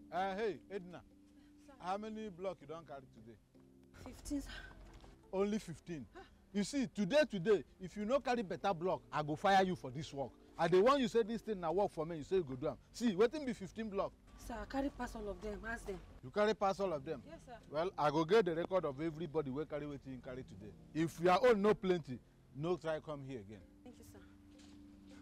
Hey, Edna. Sir. How many blocks you don't carry today? 15, sir. Only 15. You see, today, if you no carry better block, I go fire you for this work. And the one you say this thing now work for me, you say you go do am. See, waiting be 15 block. Sir, I carry pass all of them. Ask them. You carry pass all of them? Yes, sir. Well, I go get the record of everybody wey carry wetin you carry today. If your own no plenty, no try come here again.